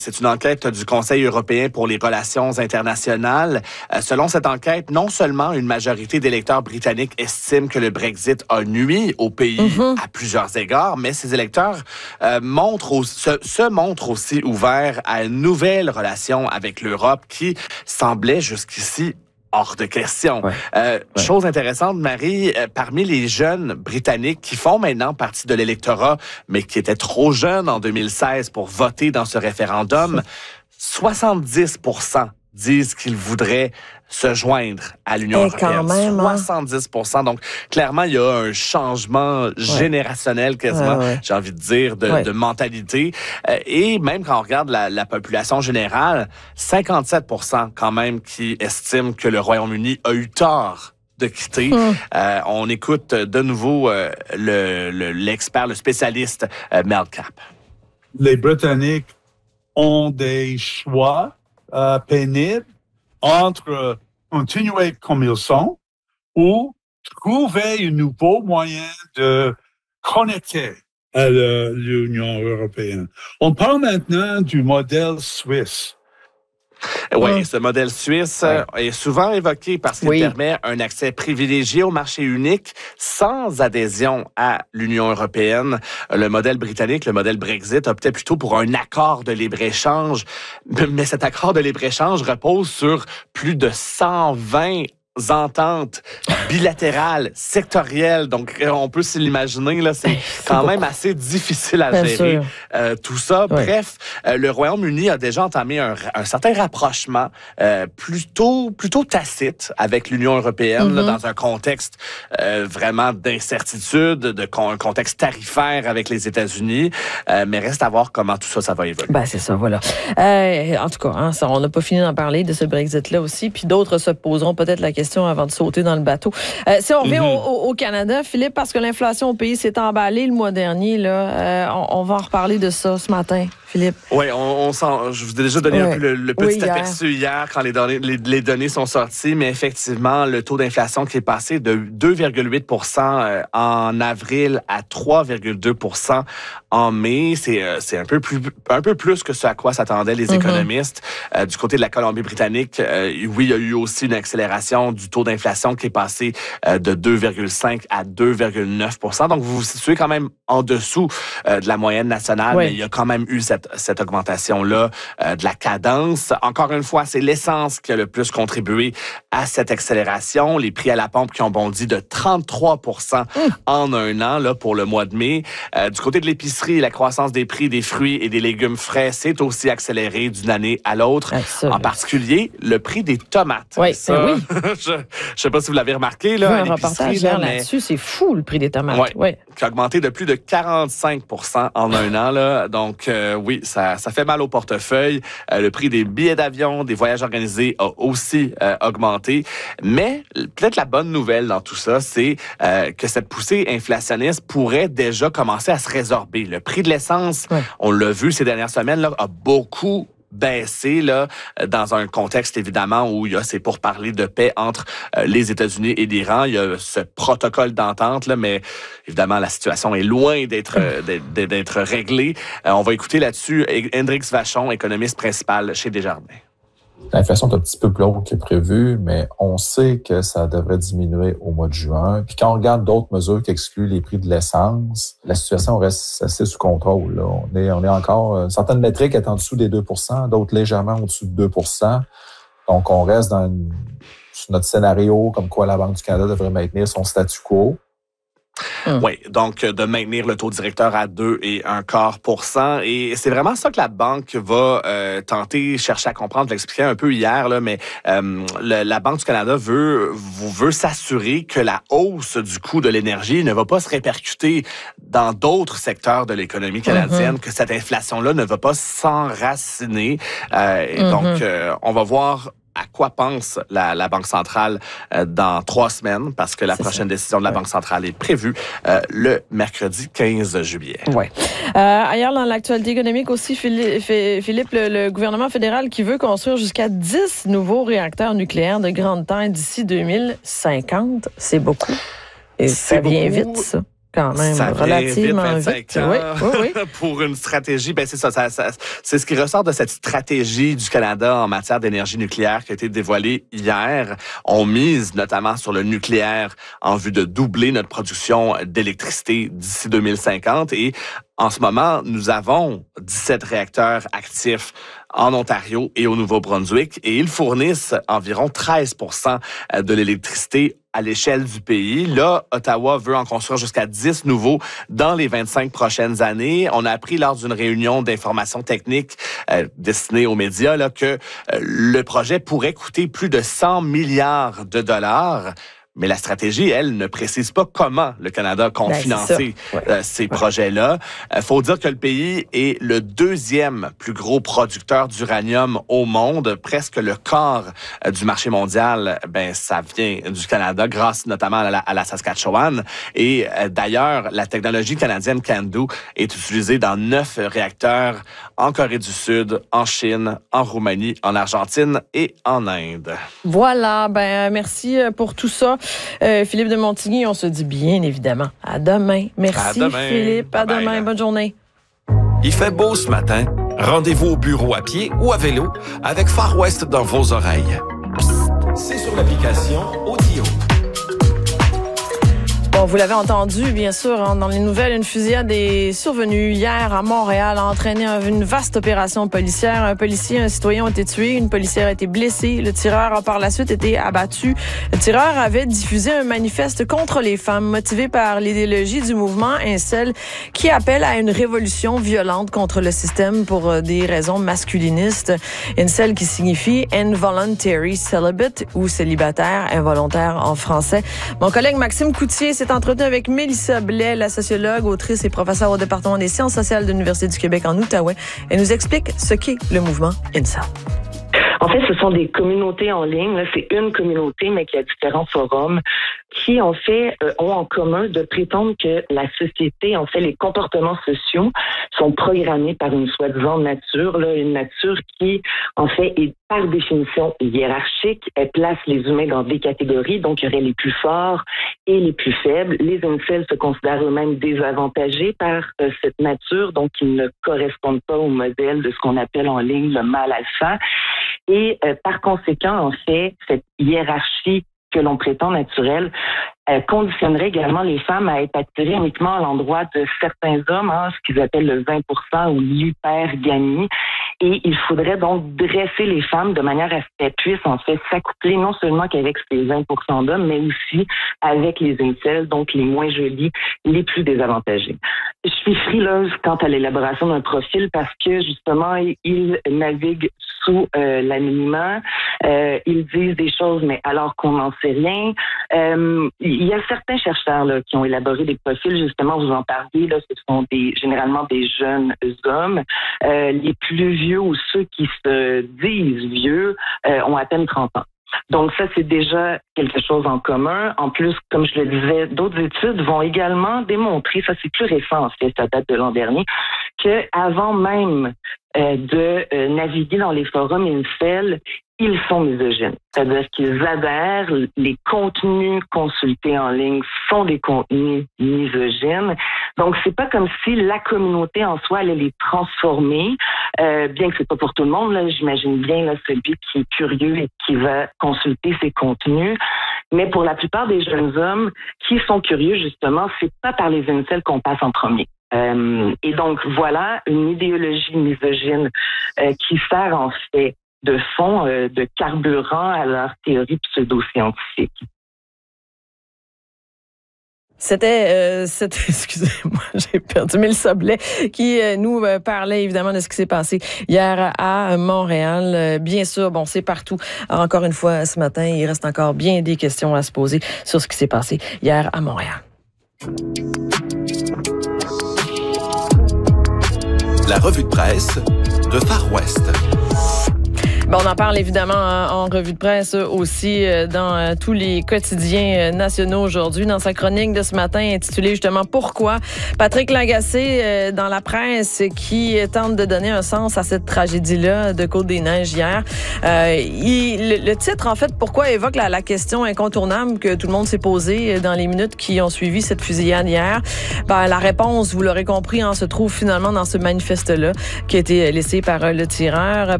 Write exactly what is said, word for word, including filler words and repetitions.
C'est une enquête du Conseil européen pour les relations internationales. Euh, selon cette enquête, non seulement une majorité d'électeurs britanniques estiment que le Brexit a nui au pays mm-hmm. à plusieurs égards, mais ces électeurs euh, montrent au, se, se montrent aussi ouverts à une nouvelle relation avec l'Europe qui semblait jusqu'ici hors de question. Ouais. Euh, ouais. Chose intéressante, Marie, euh, parmi les jeunes Britanniques qui font maintenant partie de l'électorat, mais qui étaient trop jeunes en deux mille seize pour voter dans ce référendum, soixante-dix pour cent disent qu'ils voudraient se joindre à l'Union Et européenne. Quand même, soixante-dix pour cent. Donc, clairement, il y a un changement ouais. générationnel, quasiment, ouais, ouais. j'ai envie de dire, de, ouais. de mentalité. Euh, et même quand on regarde la, la population générale, cinquante-sept pour cent quand même qui estiment que le Royaume-Uni a eu tort de quitter. Mmh. Euh, on écoute de nouveau euh, le, le, l'expert, le spécialiste euh, Mel Capp. Les Britanniques ont des choix euh, pénibles entre continuer comme ils sont ou trouver un nouveau moyen de connecter à l'Union européenne. On parle maintenant du modèle suisse. Oui, mmh. ce modèle suisse ouais. est souvent évoqué parce qu'il oui. permet un accès privilégié au marché unique sans adhésion à l'Union européenne. Le modèle britannique, le modèle Brexit, optait plutôt pour un accord de libre-échange, mais cet accord de libre-échange repose sur plus de cent vingt ententes bilatérales, sectorielles. Donc, on peut s'y l'imaginer, là, c'est quand même assez difficile à gérer euh, tout ça. Oui. Bref, euh, le Royaume-Uni a déjà entamé un, un certain rapprochement euh, plutôt, plutôt tacite avec l'Union européenne, mm-hmm. là, dans un contexte euh, vraiment d'incertitude, de con, un contexte tarifaire avec les États-Unis. Euh, mais reste à voir comment tout ça, ça va évoluer. Ben, c'est ça, voilà. Euh, en tout cas, hein, ça, on n'a pas fini d'en parler de ce Brexit-là aussi, puis d'autres se poseront peut-être la question avant de sauter dans le bateau. Euh, si on revient mm-hmm. au, au Canada, Philippe, parce que l'inflation au pays s'est emballée le mois dernier, là, euh, on, on va en reparler de ça ce matin. Philippe. Oui, on, on sent, je vous ai déjà donné ouais. un peu le, le petit oui, aperçu hier. hier quand les données, les, les données sont sorties, mais effectivement, le taux d'inflation qui est passé de deux virgule huit pour cent en avril à trois virgule deux pour cent en mai, c'est, c'est un peu plus, un peu plus que ce à quoi s'attendaient les mm-hmm. économistes. Euh, du côté de la Colombie-Britannique, euh, oui, il y a eu aussi une accélération du taux d'inflation qui est passé euh, de deux virgule cinq à deux virgule neuf pour cent. Donc, vous vous situez quand même en dessous euh, de la moyenne nationale, oui. mais il y a quand même eu cette cette augmentation-là euh, de la cadence. Encore une fois, c'est l'essence qui a le plus contribué à cette accélération. Les prix à la pompe qui ont bondi de trente-trois pour cent mmh. en un an là, pour le mois de mai. Euh, du côté de l'épicerie, la croissance des prix des fruits et des légumes frais s'est aussi accélérée d'une année à l'autre. Ah, en particulier, le prix des tomates. Oui, ça, oui. je ne sais pas si vous l'avez remarqué. Là, oui, à un reportage là, mais... là-dessus, c'est fou le prix des tomates. Oui, oui. qui a augmenté de plus de quarante-cinq pour cent en un an. Là. Donc, euh, oui, ça, ça fait mal au portefeuille. Euh, le prix des billets d'avion, des voyages organisés a aussi euh, augmenté. Mais peut-être la bonne nouvelle dans tout ça, c'est euh, que cette poussée inflationniste pourrait déjà commencer à se résorber. Le prix de l'essence, ouais. on l'a vu ces dernières semaines, là, a beaucoup baissé là, dans un contexte évidemment où il y a ces pourparlers de paix entre euh, les États-Unis et l'Iran. Il y a ce protocole d'entente, là, mais évidemment, la situation est loin d'être, euh, d'être, d'être réglée. Euh, on va écouter là-dessus Hendrix Vachon, économiste principal chez Desjardins. L'inflation est un petit peu plus haute que prévu, mais on sait que ça devrait diminuer au mois de juin. Puis quand on regarde d'autres mesures qui excluent les prix de l'essence, la situation reste assez sous contrôle. Là. On est, on est encore... Euh, certaines métriques sont en dessous des deux pour cent, d'autres légèrement au-dessus de deux pour cent. Donc, on reste dans une, sur notre scénario comme quoi la Banque du Canada devrait maintenir son statu quo. Hum. Oui, donc de maintenir le taux directeur à deux et un quart pour cent. Et c'est vraiment ça que la banque va euh, tenter, chercher à comprendre. Je l'expliquais un peu hier, là, mais euh, le, la Banque du Canada veut, veut s'assurer que la hausse du coût de l'énergie ne va pas se répercuter dans d'autres secteurs de l'économie canadienne, mm-hmm. que cette inflation-là ne va pas s'enraciner. Euh, et mm-hmm. donc, euh, on va voir à quoi pense la, la Banque centrale euh, dans trois semaines, parce que la c'est prochaine ça. décision de la ouais. Banque centrale est prévue euh, le mercredi quinze juillet. Oui. Euh, ailleurs, dans l'actualité économique aussi, Philippe, Philippe le, le gouvernement fédéral qui veut construire jusqu'à dix nouveaux réacteurs nucléaires de grande taille d'ici deux mille cinquante, c'est beaucoup. Et c'est ça vient beaucoup. vite, ça. quand même, ça relativement vite, vingt-cinq ans oui, oui, oui. pour une stratégie. Ben c'est ça, ça, ça, c'est ce qui ressort de cette stratégie du Canada en matière d'énergie nucléaire qui a été dévoilée hier. On mise notamment sur le nucléaire en vue de doubler notre production d'électricité d'ici deux mille cinquante. Et en ce moment, nous avons dix-sept réacteurs actifs en Ontario et au Nouveau-Brunswick et ils fournissent environ treize pour cent de l'électricité à l'échelle du pays. Là, Ottawa veut en construire jusqu'à dix nouveaux dans les vingt-cinq prochaines années. On a appris lors d'une réunion d'information technique euh, destinée aux médias là, que euh, le projet pourrait coûter plus de cent milliards de dollars. Mais la stratégie, elle, ne précise pas comment le Canada compte ben, financer ouais. euh, ces ouais. projets-là. Il euh, faut dire que le pays est le deuxième plus gros producteur d'uranium au monde. Presque le quart euh, du marché mondial, ben ça vient du Canada, grâce notamment à la, à la Saskatchewan. Et euh, d'ailleurs, la technologie canadienne CANDU est utilisée dans neuf réacteurs en Corée du Sud, en Chine, en Roumanie, en Argentine et en Inde. Voilà, ben merci pour tout ça. Euh, Philippe de Montigny, on se dit bien évidemment à demain. Merci à demain. Philippe, à bye demain, bye. Bonne journée. Il fait beau ce matin. Rendez-vous au bureau à pied ou à vélo avec Far West dans vos oreilles. Psst, c'est sur l'application Audio. Bon, vous l'avez entendu, bien sûr, hein, dans les nouvelles, une fusillade est survenue hier à Montréal, a entraîné une vaste opération policière. Un policier et un citoyen ont été tués, une policière a été blessée. Le tireur a par la suite été abattu. Le tireur avait diffusé un manifeste contre les femmes, motivé par l'idéologie du mouvement Incel, qui appelle à une révolution violente contre le système pour des raisons masculinistes. Incel qui signifie Involuntary Celibate ou célibataire involontaire en français. Mon collègue Maxime Coutier s'est entretenu avec Mélissa Blais, la sociologue, autrice et professeure au département des sciences sociales de l'Université du Québec en Outaouais. Elle nous explique ce qu'est le mouvement Incel. En fait, ce sont des communautés en ligne. Là, c'est une communauté, mais qui a différents forums qui, en fait, euh, ont en commun de prétendre que la société, en fait, les comportements sociaux sont programmés par une soi-disant nature, là, une nature qui, en fait, est par définition hiérarchique. Elle place les humains dans des catégories, donc il y aurait les plus forts et les plus faibles. Les incels se considèrent eux-mêmes désavantagés par euh, cette nature, donc ils ne correspondent pas au modèle de ce qu'on appelle en ligne le mâle alpha. Et euh, par conséquent, en fait, cette hiérarchie que l'on prétend naturelle euh, conditionnerait également les femmes à être attirées uniquement à l'endroit de certains hommes, hein, ce qu'ils appellent le vingt pour cent ou l'hypergamie. Et il faudrait donc dresser les femmes de manière à ce qu'elles puissent en fait s'accoupler non seulement qu'avec ces vingt pour cent d'hommes, mais aussi avec les incels, donc les moins jolis, les plus désavantagés. Je suis frileuse quant à l'élaboration d'un profil parce que justement, ils naviguent sous euh, l'anonymat, euh, ils disent des choses, mais alors qu'on n'en sait rien. Euh, il y a certains chercheurs là, qui ont élaboré des profils, justement, vous en parliez, là, ce sont des, généralement des jeunes hommes. Euh, les plus vieux ou ceux qui se disent vieux euh, ont à peine trente ans. Donc ça, c'est déjà quelque chose en commun. En plus, comme je le disais, d'autres études vont également démontrer, ça c'est plus récent en fait, ça date de l'an dernier, que avant même euh, de euh, naviguer dans les forums incel, ils sont misogynes. C'est-à-dire qu'ils adhèrent, les contenus consultés en ligne sont des contenus misogynes. Donc, c'est pas comme si la communauté en soi allait les transformer, euh, bien que c'est pas pour tout le monde, là, j'imagine bien là, celui qui est curieux et qui va consulter ces contenus. Mais pour la plupart des jeunes hommes qui sont curieux, justement, c'est pas par les incels qu'on passe en premier. Euh, et donc, voilà une idéologie misogyne euh, qui sert en fait de fond, euh, de carburant à leur théorie pseudo-scientifique. C'était, euh, c'était excusez-moi, j'ai perdu Mélissa Blais, qui euh, nous euh, parlait évidemment de ce qui s'est passé hier à Montréal. Euh, bien sûr, bon, c'est partout. Encore une fois, ce matin, il reste encore bien des questions à se poser sur ce qui s'est passé hier à Montréal. La revue de presse de Far West. Bon, on en parle évidemment en, en revue de presse aussi dans tous les quotidiens nationaux aujourd'hui. Dans sa chronique de ce matin intitulée justement « Pourquoi ?» Patrick Lagacé dans la presse qui tente de donner un sens à cette tragédie-là de Côte-des-Neiges hier. Euh, il, le titre, en fait, « Pourquoi ?» évoque la, la question incontournable que tout le monde s'est posée dans les minutes qui ont suivi cette fusillade hier. Ben, la réponse, vous l'aurez compris, hein, se trouve finalement dans ce manifeste-là qui a été laissé par le tireur.